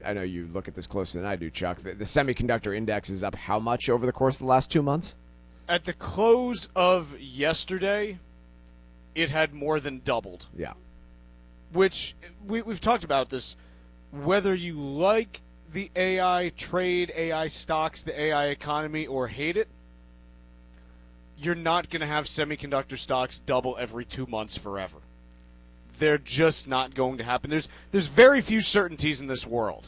I know you look at this closer than I do, Chuck. The semiconductor index is up how much over the course of the last 2 months? At the close of yesterday, it had more than doubled. Yeah. Which, we've talked about this, whether you like the AI trade, AI stocks, the AI economy, or hate it, you're not going to have semiconductor stocks double every 2 months forever. They're just not going to happen. There's very few certainties in this world.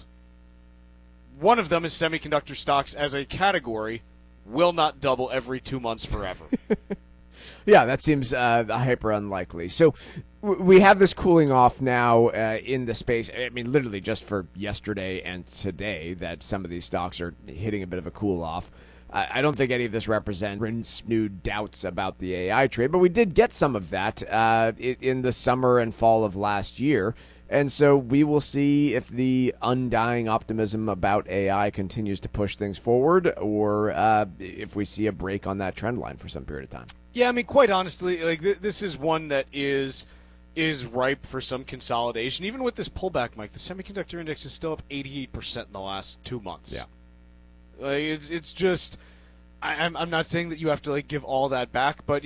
One of them is semiconductor stocks as a category will not double every 2 months forever. Yeah, that seems hyper unlikely. So we have this cooling off now in the space. I mean, literally just for yesterday and today that some of these stocks are hitting a bit of a cool off. I don't think any of this represents new doubts about the AI trade, but we did get some of that in the summer and fall of last year. And so we will see if the undying optimism about AI continues to push things forward, or if we see a break on that trend line for some period of time. Yeah, I mean, quite honestly, like this is one that is ripe for some consolidation. Even with this pullback, Mike, the semiconductor index is still up 88% in the last 2 months. Yeah, like it's just, I'm not saying that you have to like give all that back, but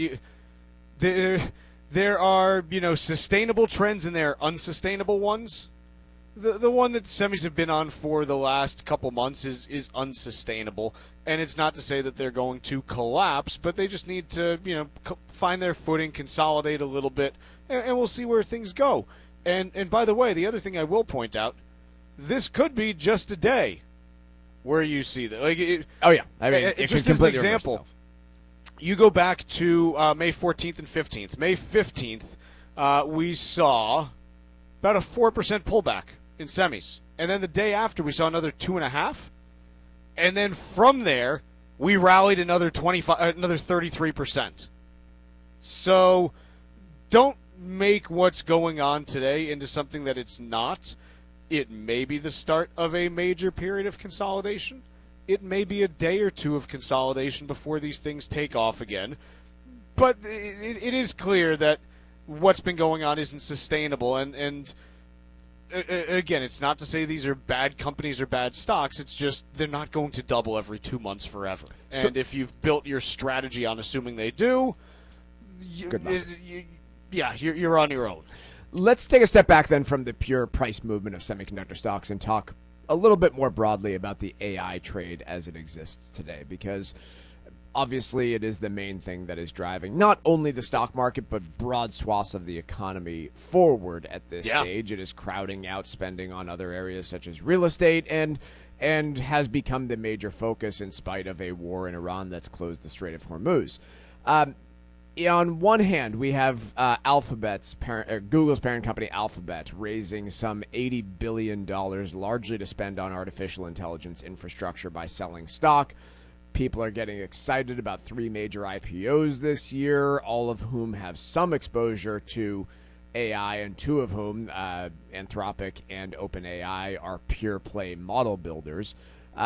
there are sustainable trends and there are unsustainable ones. The one that semis have been on for the last couple months is unsustainable, and it's not to say that they're going to collapse, but they just need to find their footing, consolidate a little bit, and we'll see where things go. And by the way, the other thing I will point out, this could be just a day where you see that. Oh yeah, I mean, it just could as an completely example, you go back to May 14th and 15th. May 15th, we saw about a 4% pullback in semis. And then the day after, we saw another 2.5%. And then from there, we rallied another 33%. So don't make what's going on today into something that it's not. It may be the start of a major period of consolidation. It may be a day or two of consolidation before these things take off again. But it is clear that what's been going on isn't sustainable. And again, it's not to say these are bad companies or bad stocks. It's just they're not going to double every 2 months forever. And if you've built your strategy on assuming they do, you're on your own. Let's take a step back then from the pure price movement of semiconductor stocks and talk a little bit more broadly about the AI trade as it exists today, because obviously it is the main thing that is driving not only the stock market but broad swaths of the economy forward at this stage. It is crowding out spending on other areas such as real estate and has become the major focus in spite of a war in Iran that's closed the Strait of Hormuz. On one hand, we have Google's parent company Alphabet raising some $80 billion largely to spend on artificial intelligence infrastructure by selling stock. People are getting excited about 3 major IPOs this year, all of whom have some exposure to AI, and 2 of whom, Anthropic and OpenAI, are pure play model builders.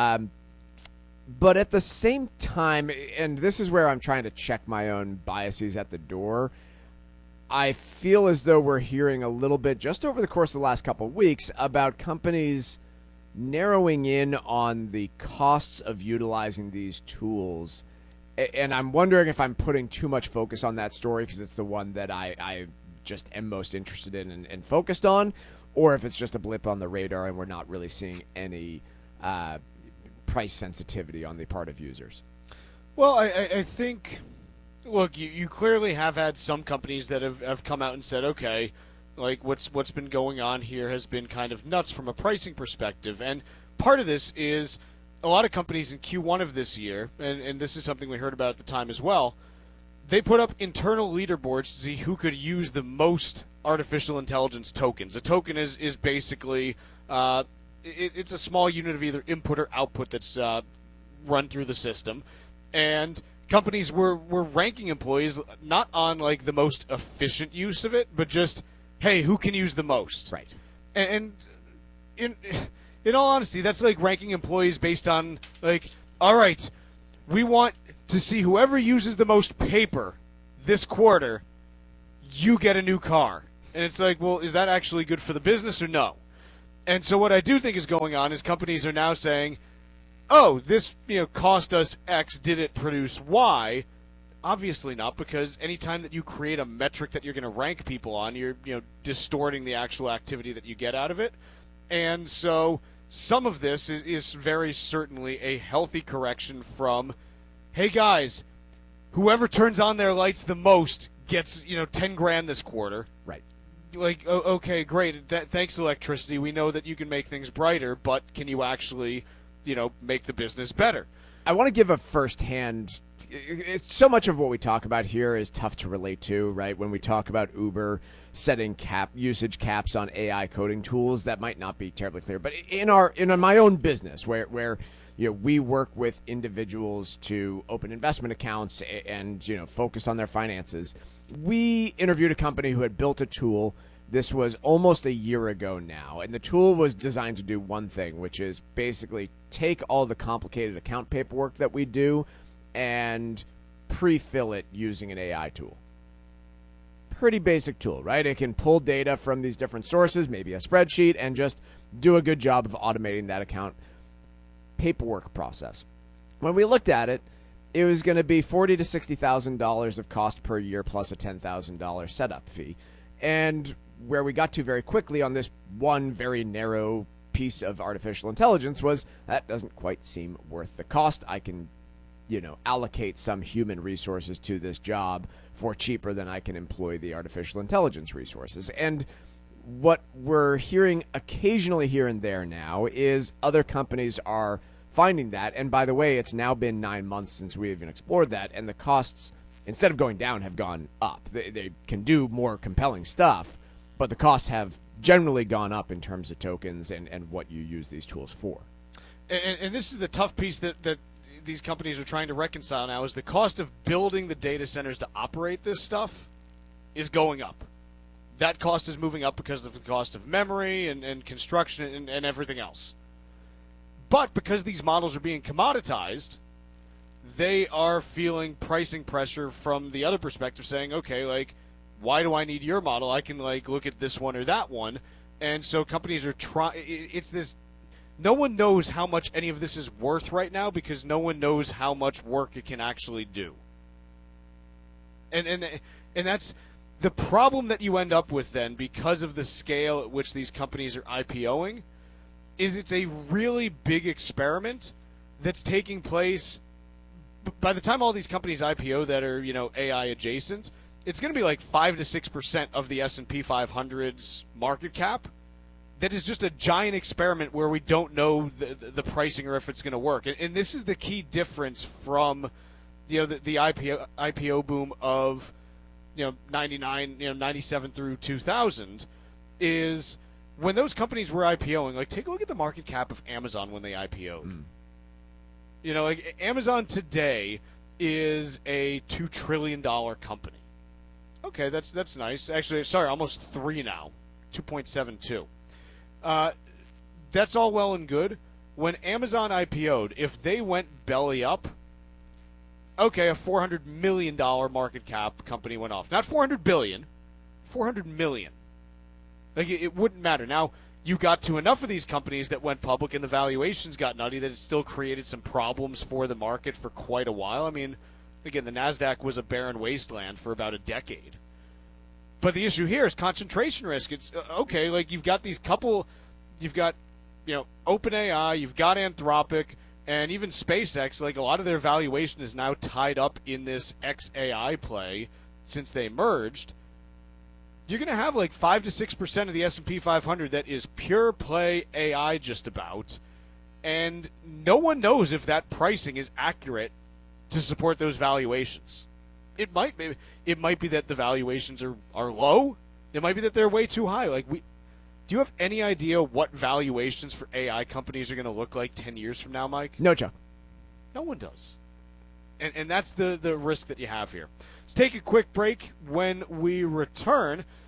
But at the same time, and this is where I'm trying to check my own biases at the door, I feel as though we're hearing a little bit, just over the course of the last couple of weeks, about companies narrowing in on the costs of utilizing these tools. And I'm wondering if I'm putting too much focus on that story because it's the one that I just am most interested in and focused on, or if it's just a blip on the radar and we're not really seeing any price sensitivity on the part of users. Well, I think, look, you clearly have had some companies that have come out and said, okay, like what's been going on here has been kind of nuts from a pricing perspective. And part of this is a lot of companies in Q1 of this year, and this is something we heard about at the time as well, they put up internal leaderboards to see who could use the most artificial intelligence tokens. A token is basically it's a small unit of either input or output that's run through the system. And companies were ranking employees not on like the most efficient use of it, but just, hey, who can use the most? Right. And in all honesty, that's like ranking employees based on like, all right, we want to see whoever uses the most paper this quarter, you get a new car. And it's like, well, is that actually good for the business or no? And so what I do think is going on is companies are now saying, oh, this cost us X, did it produce Y? Obviously not, because anytime that you create a metric that you're going to rank people on, you're distorting the actual activity that you get out of it. And so some of this is very certainly a healthy correction from, hey guys, whoever turns on their lights the most gets 10 grand this quarter. Right. Like, okay, great. Thanks, electricity. We know that you can make things brighter, but can you actually make the business better? I want to give a firsthand. So much of what we talk about here is tough to relate to, right? When we talk about Uber setting usage caps on AI coding tools, that might not be terribly clear. But in my own business, where we work with individuals to open investment accounts and focus on their finances, we interviewed a company who had built a tool. This was almost a year ago now, and the tool was designed to do one thing, which is basically take all the complicated account paperwork that we do and pre-fill it using an AI tool. Pretty basic tool, right? It can pull data from these different sources, maybe a spreadsheet, and just do a good job of automating that account paperwork process. When we looked at it, it was going to be $40,000 to $60,000 of cost per year plus a $10,000 setup fee. And where we got to very quickly on this one very narrow piece of artificial intelligence was that doesn't quite seem worth the cost. I can, allocate some human resources to this job for cheaper than I can employ the artificial intelligence resources. And what we're hearing occasionally here and there now is other companies are finding that. And by the way, it's now been 9 months since we even explored that, and the costs, instead of going down, have gone up. They can do more compelling stuff, but the costs have generally gone up in terms of tokens and what you use these tools for. And this is the tough piece that these companies are trying to reconcile now, is the cost of building the data centers to operate this stuff is going up. That cost is moving up because of the cost of memory and construction and everything else. But because these models are being commoditized, they are feeling pricing pressure from the other perspective, saying, okay, why do I need your model? I can look at this one or that one. And so companies are it's this, no one knows how much any of this is worth right now because no one knows how much work it can actually do. And that's the problem that you end up with then, because of the scale at which these companies are IPOing, is it's a really big experiment that's taking place. By the time all these companies IPO that are, AI adjacent, it's going to be 5 to 6% of the S&P 500's market cap. That is just a giant experiment where we don't know the pricing or if it's going to work. And this is the key difference from, the IPO boom of, 99, 97 through 2000, is when those companies were IPOing. Take a look at the market cap of Amazon when they IPO'd. Amazon today is a $2 trillion company. Okay, that's nice. Actually, sorry, almost 3 now, 2.72. That's all well and good. When Amazon IPO'd, if they went belly up, okay, a $400 million market cap company went off. Not $400 billion, $400 million. It wouldn't matter. Now, you got to enough of these companies that went public and the valuations got nutty that it still created some problems for the market for quite a while. I mean, again, the NASDAQ was a barren wasteland for about a decade. But the issue here is concentration risk. It's, okay, you've got these couple, you've got, OpenAI, you've got Anthropic, and even SpaceX, a lot of their valuation is now tied up in this XAI play since they merged. You're going to have 5 to 6% of the S&P 500 that is pure play AI just about, and no one knows if that pricing is accurate to support those valuations. It might be that the valuations are low. It might be that they're way too high. Do you have any idea what valuations for AI companies are going to look like 10 years from now, Mike? No, Chuck. No one does. And that's the risk that you have here. Let's take a quick break. When we return,